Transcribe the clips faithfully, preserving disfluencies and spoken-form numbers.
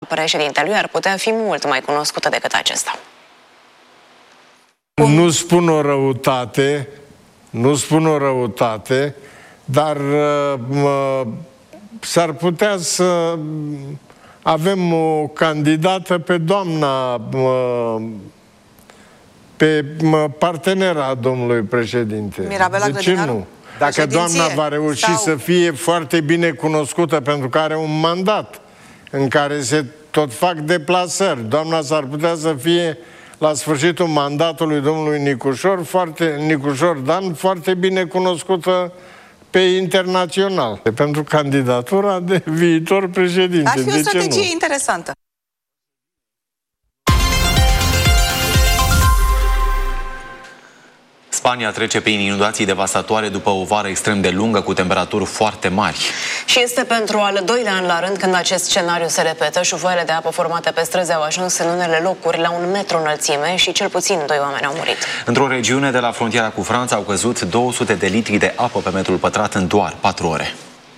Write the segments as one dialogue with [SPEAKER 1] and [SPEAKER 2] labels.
[SPEAKER 1] președintelui ar putea fi mult mai cunoscută decât acesta.
[SPEAKER 2] Nu spun o răutate, nu spun o răutate, dar uh, s-ar putea să avem o candidată pe doamna, uh, pe uh, partenera domnului președinte.
[SPEAKER 3] Mirabela
[SPEAKER 2] De ce nu? Dacă doamna va reuși sau... să fie foarte bine cunoscută pentru că are un mandat în care se tot fac deplasări, doamna s-ar putea să fie la sfârșitul mandatului domnului Nicușor, foarte, Nicușor Dan, foarte bine cunoscută pe internațional, pentru candidatura de viitor președinte.
[SPEAKER 3] Ar fi o
[SPEAKER 2] de
[SPEAKER 3] strategie
[SPEAKER 2] ce nu?
[SPEAKER 3] interesantă.
[SPEAKER 4] Spania trece prin inundații devastatoare după o vară extrem de lungă cu temperaturi foarte mari.
[SPEAKER 1] Și este pentru al doilea an la rând când acest scenariu se repetă. Șuvoaiele de apă formate pe străzi au ajuns în unele locuri la un metru înălțime și cel puțin doi oameni au murit.
[SPEAKER 4] Într-o regiune de la frontiera cu Franța au căzut două sute de litri de apă pe metrul pătrat în doar patru ore.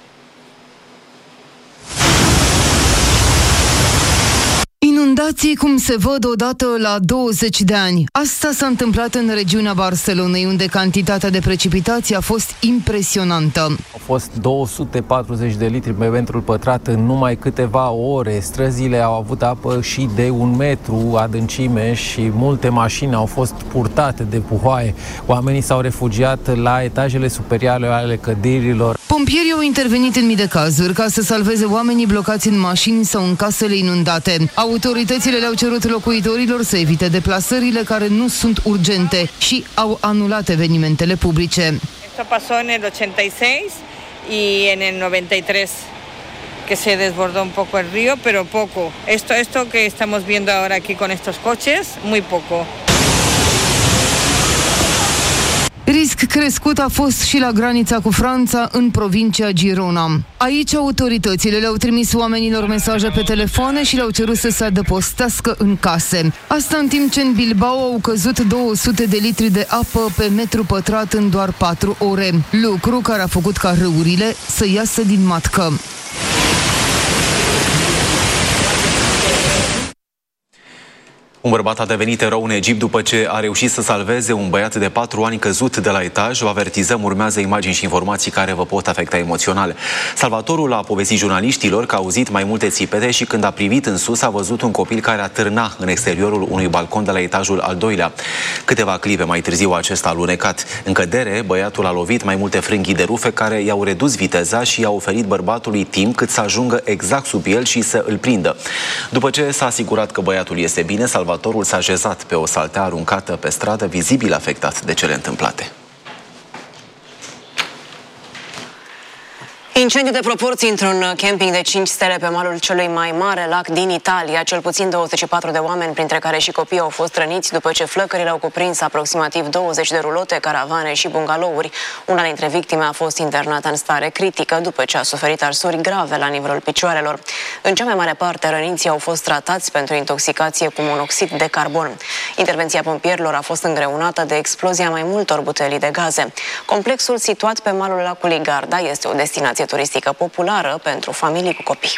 [SPEAKER 5] Inundații cum se văd odată la douăzeci de ani. Asta s-a întâmplat în regiunea Barcelonei, unde cantitatea de precipitații a fost impresionantă.
[SPEAKER 6] Au fost două sute patruzeci de litri pe metrul pătrat în numai câteva ore. Străzile au avut apă și de un metru adâncime și multe mașini au fost purtate de puhoaie. Oamenii s-au refugiat la etajele superioare ale clădirilor.
[SPEAKER 5] Pompierii au intervenit în mii de cazuri ca să salveze oamenii blocați în mașini sau în casele inundate. Autoritățile le-au cerut locuitorilor să evite deplasările care nu sunt urgente și au anulat evenimentele publice.
[SPEAKER 7] Esto pasó en el ochenta y seis y en el noventa y tres que se desbordó un poco el río, pero poco. Esto, esto que estamos viendo ahora aquí con estos coches, muy poco.
[SPEAKER 5] Risc crescut a fost și la granița cu Franța, în provincia Girona. Aici autoritățile le-au trimis oamenilor mesaje pe telefoane și le-au cerut să se adăpostească în case. Asta în timp ce în Bilbao au căzut două sute de litri de apă pe metru pătrat în doar patru ore, lucru care a făcut ca râurile să iasă din matcă.
[SPEAKER 4] Un bărbat a devenit erou în Egipt după ce a reușit să salveze un băiat de patru ani căzut de la etaj. Vă avertizăm, urmează imagini și informații care vă pot afecta emoțional. Salvatorul a povestit jurnaliștilor că a auzit mai multe țipete și când a privit în sus a văzut un copil care atârna în exteriorul unui balcon de la etajul al doilea. Câteva clipe mai târziu acesta a alunecat. În cădere, băiatul a lovit mai multe frânghii de rufe care i-au redus viteza și i-au oferit bărbatului timp cât să ajungă exact sub el și să îl prindă. După ce s-a asigurat că băiatul este bine, salvatorul Salvatorul s-a așezat pe o saltea aruncată pe stradă, vizibil afectat de cele întâmplate.
[SPEAKER 1] Incendiu de proporții într-un camping de cinci stele pe malul celui mai mare lac din Italia. Cel puțin douăzeci și patru de oameni, printre care și copii, au fost răniți după ce flăcările au cuprins aproximativ douăzeci de rulote, caravane și bungalouri. Una dintre victime a fost internată în stare critică după ce a suferit arsuri grave la nivelul picioarelor. În cea mai mare parte, răniții au fost tratați pentru intoxicație cu monoxid de carbon. Intervenția pompierilor a fost îngreunată de explozia mai multor butelii de gaze. Complexul situat pe malul lacului Garda este o destinație turistică populară pentru familii cu copii.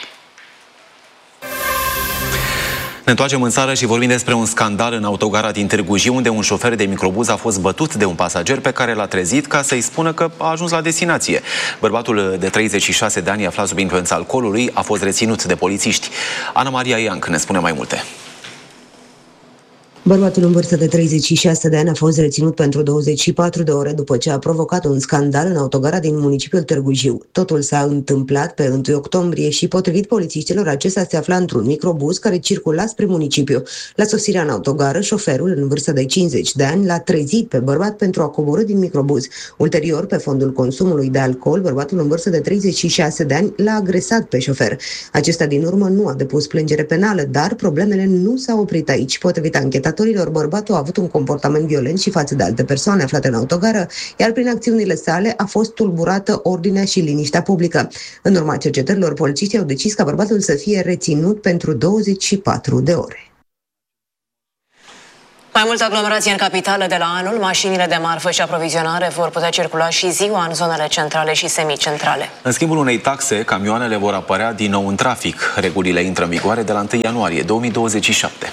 [SPEAKER 4] Ne întoarcem în țară și vorbim despre un scandal în autogara din Târgu Jiu, unde un șofer de microbuz a fost bătut de un pasager pe care l-a trezit ca să-i spună că a ajuns la destinație. Bărbatul de treizeci și șase de ani, aflat sub influența alcoolului, a fost reținut de polițiști. Ana Maria Ianc ne spune mai multe.
[SPEAKER 8] Bărbatul în vârstă de treizeci și șase de ani a fost reținut pentru douăzeci și patru de ore după ce a provocat un scandal în autogara din municipiul Târgu Jiu. Totul s-a întâmplat pe întâi octombrie și, potrivit polițiștilor, acesta se afla într-un microbuz care circula spre municipiu. La sosirea în autogară, șoferul, în vârstă de cincizeci de ani, l-a trezit pe bărbat pentru a coborî din microbuz. Ulterior, pe fondul consumului de alcool, bărbatul în vârstă de treizeci și șase de ani l-a agresat pe șofer. Acesta din urmă nu a depus plângere penală, dar problemele nu s-au oprit aici. Potrivit anchetatorilor, bărbatul a avut un comportament violent și față de alte persoane aflate în autogară, iar prin acțiunile sale a fost tulburată ordinea și liniștea publică. În urma cercetărilor, polițiștii au decis ca bărbatul să fie reținut pentru douăzeci și patru de ore.
[SPEAKER 1] Mai multă aglomerație în capitală de la anul, mașinile de marfă și aprovizionare vor putea circula și ziua în zonele centrale și semicentrale.
[SPEAKER 4] În schimbul unei taxe, camioanele vor apărea din nou în trafic. Regulile intră în vigoare de la întâi ianuarie două mii douăzeci și șapte.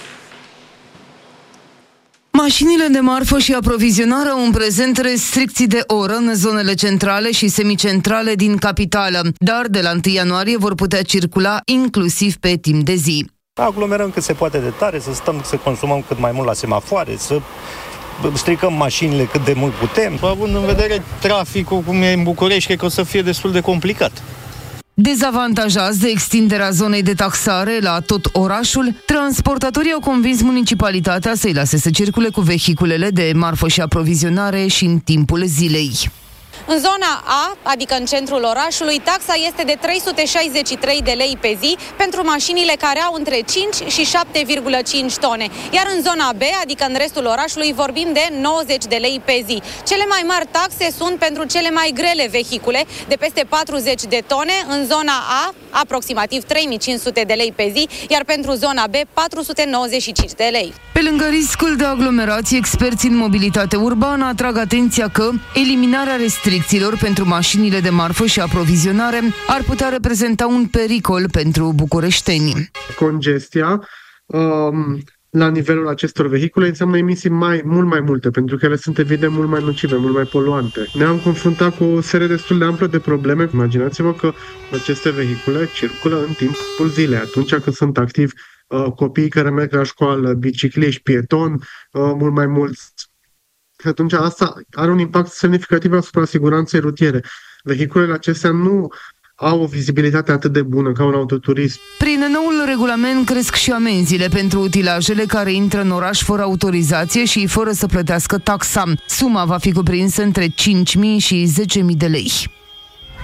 [SPEAKER 5] Mașinile de marfă și aprovizionare au în prezent restricții de oră în zonele centrale și semicentrale din capitală, dar de la întâi ianuarie vor putea circula inclusiv pe timp de zi.
[SPEAKER 3] Aglomerăm cât se poate de tare, să stăm, să consumăm cât mai mult la semafoare, să stricăm mașinile cât de mult putem.
[SPEAKER 9] Având în vedere traficul cum e în București, cred că o să fie destul de complicat.
[SPEAKER 5] Dezavantajați de extinderea zonei de taxare la tot orașul, transportatorii au convins municipalitatea să-i lase să circule cu vehiculele de marfă și aprovizionare și în timpul zilei.
[SPEAKER 10] În zona A, adică în centrul orașului, taxa este de trei sute șaizeci și trei de lei pe zi pentru mașinile care au între cinci și șapte virgulă cinci tone. Iar în zona B, adică în restul orașului, vorbim de nouăzeci de lei pe zi. Cele mai mari taxe sunt pentru cele mai grele vehicule, de peste patruzeci de tone, în zona A, aproximativ trei mii cinci sute de lei pe zi, iar pentru zona B, patru sute nouăzeci și cinci de lei.
[SPEAKER 5] Pe lângă riscul de aglomerație, experții în mobilitate urbană atrag atenția că eliminarea restricțiilor pentru mașinile de marfă și aprovizionare ar putea reprezenta un pericol pentru bucureșteni.
[SPEAKER 11] Congestia um, la nivelul acestor vehicule înseamnă emisii mai, mult mai multe, pentru că ele sunt evident mult mai nocive, mult mai poluante. Ne-am confruntat cu o serie destul de amplă de probleme. Imaginați-vă că aceste vehicule circulă în timpul zilei, atunci când sunt activi uh, copiii care merg la școală, bicicliști, pietoni, uh, mult mai mulți. Atunci asta are un impact semnificativ asupra siguranței rutiere. Vehiculele acestea nu au o vizibilitate atât de bună ca un autoturism.
[SPEAKER 5] Prin noul regulament cresc și amenziile pentru utilajele care intră în oraș fără autorizație și fără să plătească taxa. Suma va fi cuprinsă între cinci mii și zece mii de lei.